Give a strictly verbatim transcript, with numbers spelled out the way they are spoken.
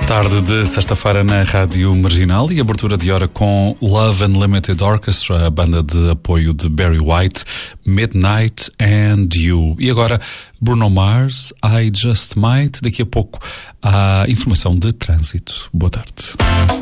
Tarde de sexta-feira na Rádio Marginal e abertura de hora com Love Unlimited Orchestra, a banda de apoio de Barry White, Midnight and You. E agora Bruno Mars, I Just Might. Daqui a pouco a informação de trânsito. Boa tarde.